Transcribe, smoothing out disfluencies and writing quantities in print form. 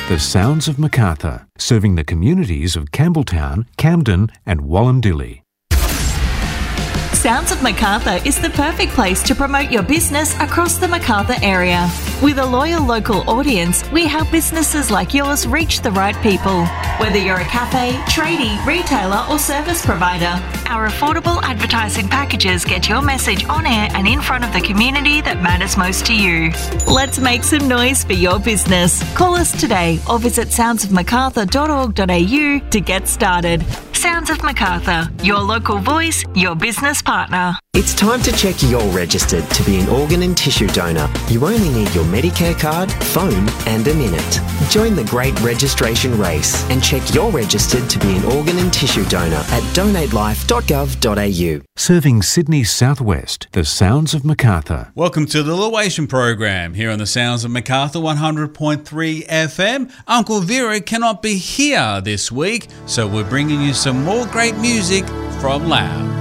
The Sounds of Macarthur, serving the communities of Campbelltown, Camden and Wallandilly. Sounds of Macarthur is the perfect place to promote your business across the Macarthur area. With a loyal local audience, we help businesses like yours reach the right people. Whether you're a cafe, tradie, retailer or service provider, our affordable advertising packages get your message on air and in front of the community that matters most to you. Let's make some noise for your business. Call us today or visit soundsofmacarthur.org.au to get started. Sounds of Macarthur, your local voice, your business partner. It's time to check you're registered to be an organ and tissue donor. You only need your Medicare card, phone and a minute. Join the great registration race and check you're registered to be an organ and tissue donor at donatelife.gov.au. Serving Sydney Southwest, the Sounds of Macarthur. Welcome to the Lilwation program here on the Sounds of Macarthur 100.3 FM. Uncle Vera cannot be here this week, so we're bringing you some more great music from Loud.